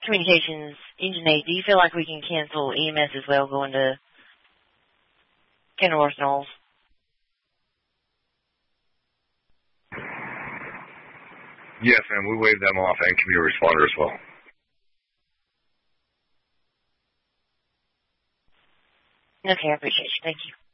Communications, Engine 8, do you feel like we can cancel EMS as well going to Kenilworth Knolls? Yes, ma'am. We wave them off and community responder as well. Okay, I appreciate you. Thank you.